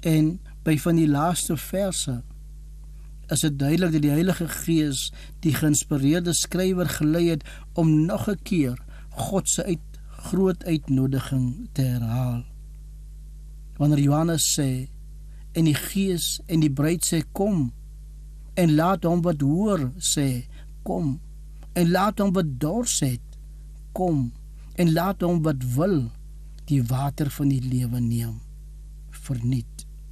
En by van die laaste verse is dit duidelik dat die Heilige Gees die geïnspireerde skrywer gelei het om nog 'n keer God se groot uitnodiging te herhaal. Wanneer Johannes sê, en die Gees en die bruid sê, kom, en laat hom wat hoor sê, kom, en laat hom wat dors het, kom, en laat hom wat wil, die water van die lewe neem, verniet.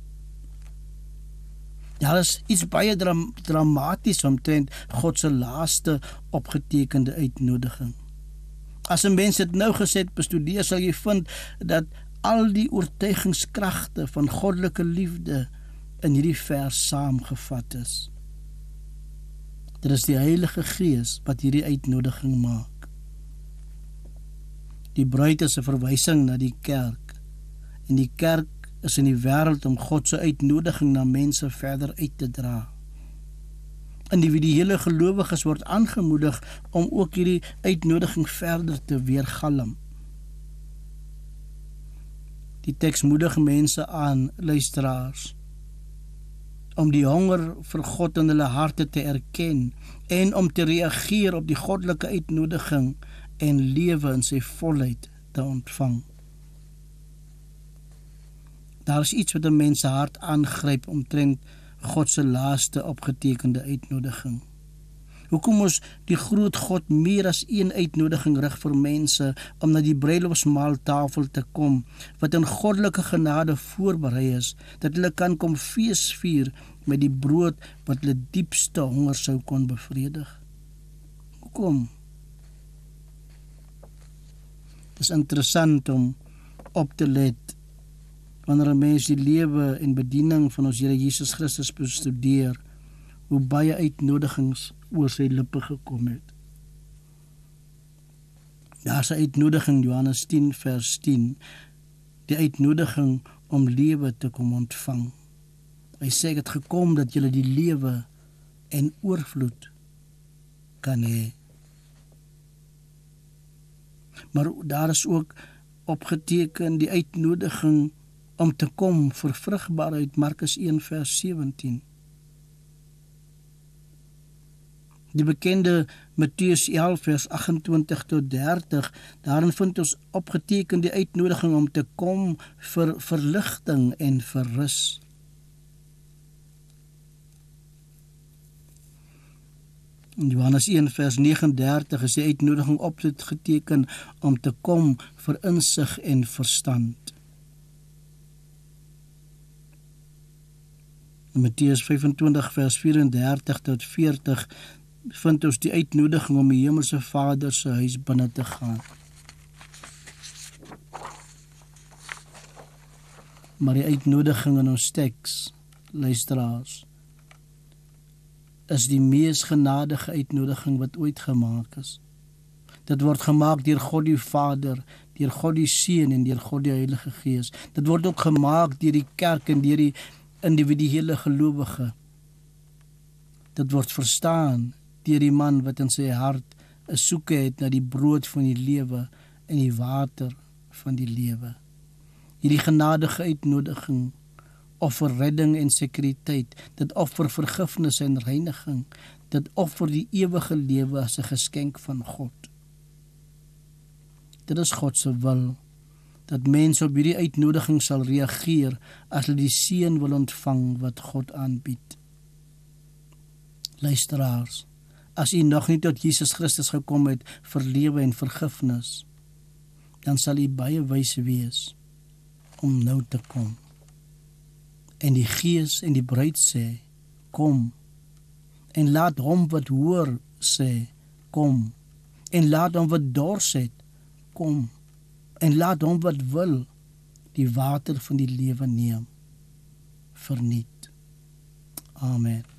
Daar is iets baie dramaties omtrent God se laaste opgetekende uitnodiging. As 'n mens dit nou geset bestudeer, sal jy vind dat al die oortuigingskragte van goddelike liefde in hierdie vers saamgevat is. Dit is die Heilige Gees wat hierdie uitnodiging maak. Die bruid is 'n verwysing na die kerk, en die kerk is in die wêreld om God se uitnodiging na mense verder uit te dra. Individuele gelowiges word aangemoedig om ook hierdie uitnodiging verder te weergalm. Die teks moedig mense aan, luisteraars, om die honger vir God in hulle harte te erken en om te reageer op die goddelike uitnodiging en lewe in sy volheid te ontvang. Daar is iets wat 'n mens se hart aangryp omtrent God se laaste opgetekende uitnodiging. Hoekom moes die groot God meer as een uitnodiging rig vir mense om na die bruilofsmaaltafel te kom, wat in goddelike genade voorberei is, dat hulle kan kom feesvier met die brood wat hulle diepste honger sou kon bevredig? Hoekom? Het is interessant om op te let wanneer 'n mens die lewe en bediening van ons Here Jesus Christus bestudeer, hoe baie uitnodigings oor sy lippe gekom het. Daar is 'n uitnodiging, Johannes 10 vers 10, die uitnodiging om lewe te kom ontvang. Hy sê, ek het gekom dat julle die lewe en oorvloed kan hê. Maar daar is ook opgeteken die uitnodiging om te kom vir vrugbaarheid, Markus 1 vers 17. Die bekende Matteus 11 vers 28 tot 30, daarin vind ons opgeteken die uitnodiging om te kom vir verligting en vir rus. In Johannes 1 vers 39 is die uitnodiging opgeteken om te kom vir insig en verstand. In Matteus 25 vers 34 tot 40 vind ons die uitnodiging om die hemelse Vader se huis binne te gaan. Maar die uitnodiging in ons teks, luisteraars, is die mees genadige uitnodiging wat ooit gemaak is. Dit word gemaak deur God die Vader, deur God die Seun en deur God die Heilige Gees. Dit word ook gemaak deur die kerk en deur die individuele gelowige. Dit word verstaan deur die man wat in sy hart 'n soeke het na die brood van die lewe en die water van die lewe. Hierdie genadige uitnodiging offer redding en sekuriteit, dit offer vergifnis en reiniging, dit offer die ewige lewe as 'n geskenk van God. Dit is God se wil, dat mense op hierdie uitnodiging sal reageer as hulle die seën wil ontvang wat God aanbied. Luisteraars, as u nog nie tot Jesus Christus gekom het vir lewe en vergifnis, dan sal u baie wys wees om nou te kom. En die Gees en die bruid sê, kom. En laat hom wat hoor sê, kom. En laat hom wat dors het, kom. En laat hom wat wil, die water van die lewe neem, verniet. Amen.